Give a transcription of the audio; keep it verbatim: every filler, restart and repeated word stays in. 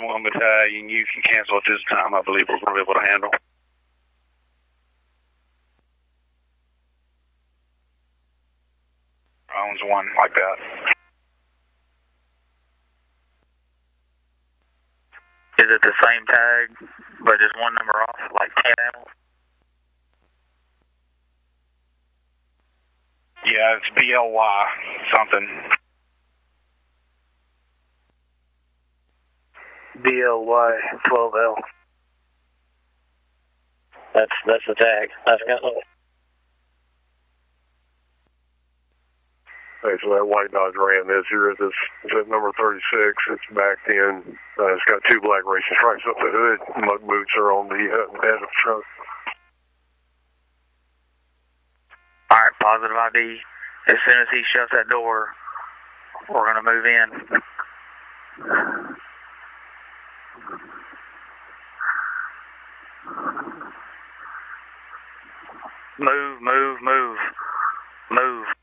one battalion. You can cancel at this time. I believe we're going to be able to handle. Owns one like that. Is it the same tag, but just one number off, like ten animals? Yeah, it's B L Y something. B L Y twelve L. That's that's the tag. I've got it. Okay, so that white Dodge Ram is here. It's, it's at number thirty-six. It's backed in. Uh, it's got two black racing stripes up the hood. Mug boots are on the uh, bed of the truck. All right, positive I D. As soon as he shuts that door, we're going to move in. Move, move, move, move.